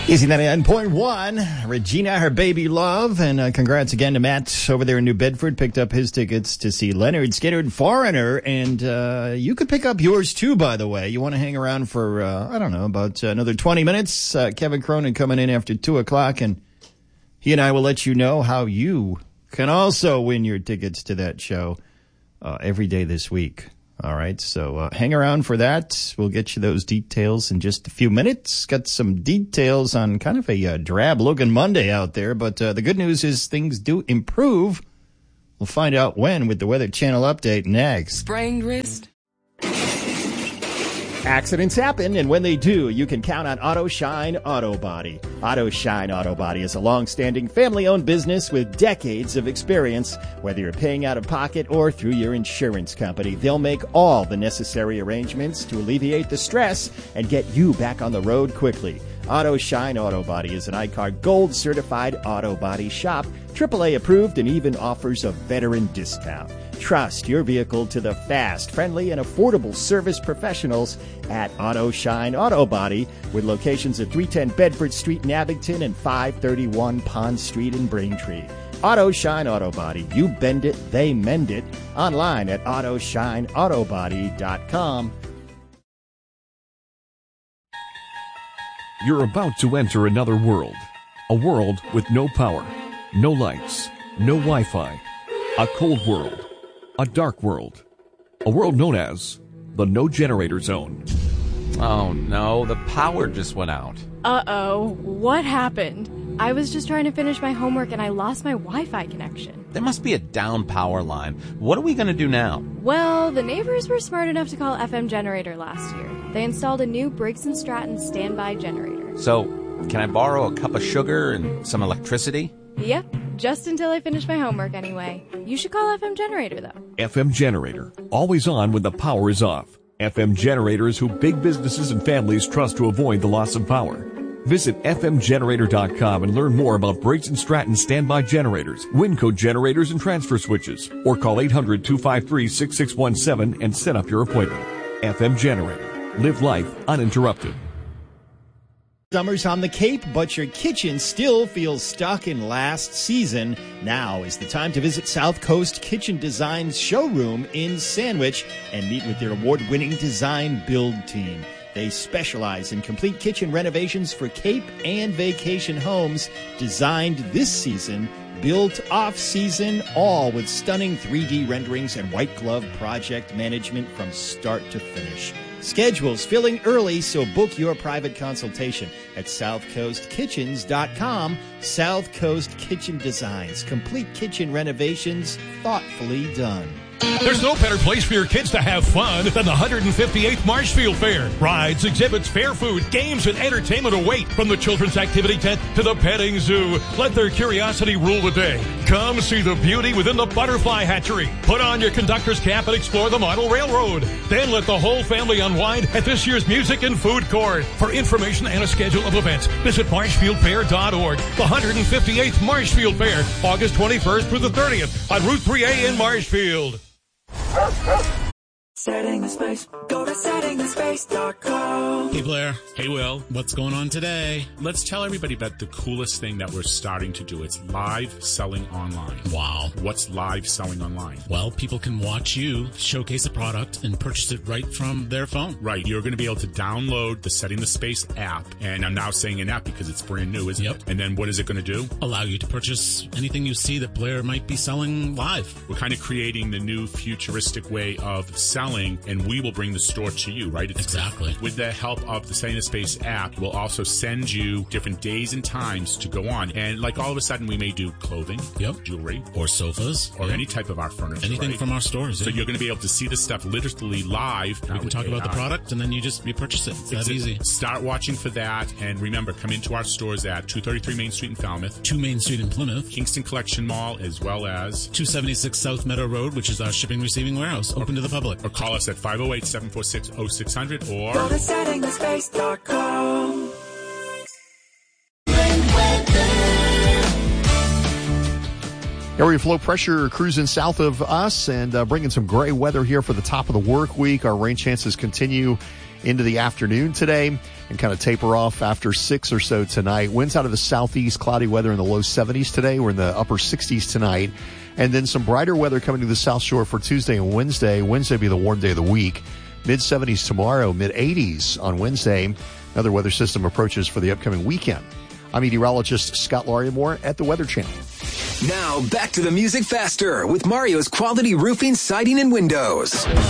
Easy 99.1, Regina, her baby love, and congrats again to Matt over there in New Bedford. Picked up his tickets to see Leonard Skinner and Foreigner, and you could pick up yours too, by the way. You want to hang around for, I don't know, about another 20 minutes. Kevin Cronin coming in after 2 o'clock, and he and I will let you know how you can also win your tickets to that show every day this week. All right, so hang around for that. We'll get you those details in just a few minutes. Got some details on kind of a drab-looking Monday out there, but the good news is things do improve. We'll find out when with the Weather Channel update next. Sprained wrist? Accidents happen, and when they do, you can count on Auto Shine Auto Body. Auto Shine Auto Body is a long-standing family-owned business with decades of experience. Whether you're paying out of pocket or through your insurance company, they'll make all the necessary arrangements to alleviate the stress and get you back on the road quickly. Auto Shine Auto Body is an ICAR Gold certified auto body shop, AAA approved, and even offers a veteran discount. Trust your vehicle to the fast, friendly, and affordable service professionals at Auto Shine Auto Body, with locations at 310 Bedford Street in Abington and 531 Pond Street in Braintree. Auto Shine Auto Body. You bend it, they mend it. Online at AutoshineAutoBody.com. You're about to enter another world. A world with no power, no lights, no Wi-Fi. A cold world. A dark world. A world known as the No Generator Zone. Oh no, the power just went out. Uh-oh, what happened? I was just trying to finish my homework and I lost my Wi-Fi connection. There must be a down power line. What are we going to do now? Well, the neighbors were smart enough to call FM Generator last year. They installed a new Briggs & Stratton standby generator. So, can I borrow a cup of sugar and some electricity? Yep, just until I finish my homework anyway. You should call FM Generator, though. FM Generator. Always on when the power is off. FM Generator is who big businesses and families trust to avoid the loss of power. Visit fmgenerator.com and learn more about Briggs & Stratton standby generators, WinCode generators, and transfer switches. Or call 800-253-6617 and set up your appointment. FM Generator. Live life uninterrupted. Summer's on the Cape, but your kitchen still feels stuck in last season. Now is the time to visit South Coast Kitchen Design's showroom in Sandwich and meet with their award-winning design build team. They specialize in complete kitchen renovations for Cape and vacation homes, designed this season, built off-season, all with stunning 3D renderings and white glove project management from start to finish. Schedules filling early, so book your private consultation at southcoastkitchens.com. South Coast Kitchen Designs. Complete kitchen renovations thoughtfully done. There's no better place for your kids to have fun than the 158th Marshfield Fair. Rides, exhibits, fair food, games, and entertainment await. From the children's activity tent to the petting zoo, let their curiosity rule the day. Come see the beauty within the butterfly hatchery. Put on your conductor's cap and explore the model railroad. Then let the whole family unwind at this year's music and food court. For information and a schedule of events, visit marshfieldfair.org. The 158th Marshfield Fair, August 21st through the 30th on Route 3A in Marshfield. Setting the space. Go to settingthespace.com. Hey Blair. Hey Will. What's going on today? Let's tell everybody about the coolest thing that we're starting to do. It's live selling online. Wow. What's live selling online? Well, people can watch you showcase a product and purchase it right from their phone. Right. You're going to be able to download the Setting the Space app. And I'm now saying an app because it's brand new, isn't it? And then what is it going to do? Allow you to purchase anything you see that Blair might be selling live. We're kind of creating the new futuristic way of selling, and we will bring the store to you, right? Exactly. With the help of the Setting the Space app, we'll also send you different days and times to go on. And like all of a sudden, we may do clothing, jewelry, or sofas, or any type of our furniture. Anything from our stores. So you're going to be able to see the stuff literally live. We can talk about the product, and then you purchase it. It's that easy. Start watching for that, and remember, come into our stores at 233 Main Street in Falmouth, 2 Main Street in Plymouth, Kingston Collection Mall, as well as 276 South Meadow Road, which is our shipping receiving warehouse, open to the public. Or call us at 508-746-0600 or go to settingthespace.com. Area flow pressure cruising south of us and bringing some gray weather here for the top of the work week. Our rain chances continue into the afternoon today and kind of taper off after 6 or so tonight. Winds out of the southeast, cloudy weather in the low 70s today. We're in the upper 60s tonight. And then some brighter weather coming to the South Shore for Tuesday and Wednesday. Wednesday will be the warm day of the week. Mid-70s tomorrow, mid-80s on Wednesday. Another weather system approaches for the upcoming weekend. I'm meteorologist Scott Lauriamore at the Weather Channel. Now back to the music faster with Mario's Quality Roofing, Siding, and Windows.